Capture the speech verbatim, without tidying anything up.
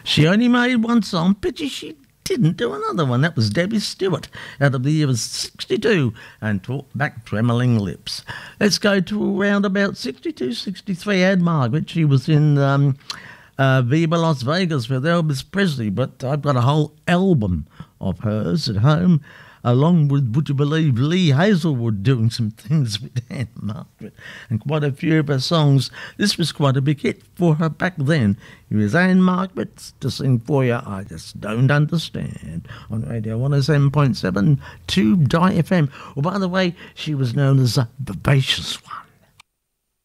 She only made one song, pity she didn't do another one. That was Debbie Stewart out of the year of sixty-two and Talk Back Trembling Lips. Let's go to around about sixty-two, sixty-three. Anne Margaret, she was in um, uh, Viva Las Vegas with Elvis Presley, but I've got a whole album of hers at home, along with, would you believe, Lee Hazelwood doing some things with Anne Margaret and quite a few of her songs. This was quite a big hit for her back then. Here's Anne Margaret to sing for you, I Just Don't Understand, on Radio one oh seven point seven, Tube Dye F M. Well, by the way, she was known as a vivacious one.